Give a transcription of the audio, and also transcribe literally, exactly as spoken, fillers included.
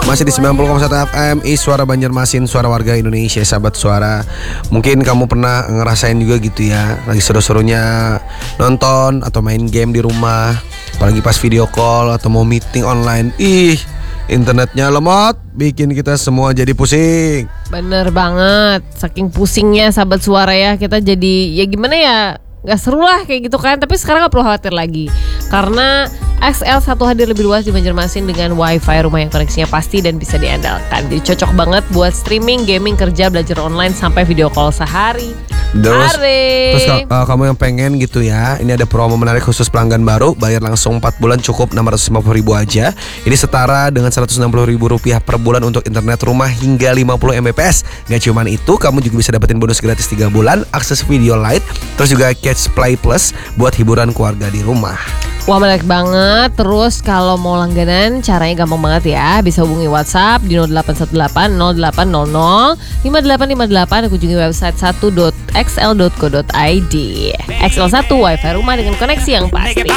Masih di sembilan puluh koma satu F M I Suara Banjarmasin, suara warga Indonesia, sahabat suara. Mungkin kamu pernah ngerasain juga gitu ya, lagi seru-serunya nonton atau main game di rumah, apalagi pas video call atau mau meeting online. Ih, internetnya lemot, bikin kita semua jadi pusing. Bener banget, saking pusingnya sahabat suara ya, kita jadi ya gimana ya, gak seru lah kayak gitu kan. Tapi sekarang gak perlu khawatir lagi, karena X L satu hadir lebih luas di Banjarmasin dengan wifi rumah yang koneksinya pasti dan bisa diandalkan. Jadi cocok banget buat streaming, gaming, kerja, belajar online, sampai video call sehari. Terus, Hari. terus uh, kamu yang pengen gitu ya, ini ada promo menarik khusus pelanggan baru. Bayar langsung empat bulan cukup enam ratus lima puluh ribu aja. Ini setara dengan seratus enam puluh ribu rupiah per bulan untuk internet rumah hingga lima puluh megabit per second. Gak cuman itu, kamu juga bisa dapetin bonus gratis tiga bulan, akses video light, terus juga Catch Play Plus buat hiburan keluarga di rumah. Wah, menarik banget. Terus kalau mau langganan, caranya gampang banget ya. Bisa hubungi WhatsApp di nol delapan satu delapan nol delapan nol nol lima delapan lima delapan, kunjungi website satu titik x l titik co titik i d. X L satu, wifi rumah dengan koneksi yang pasti.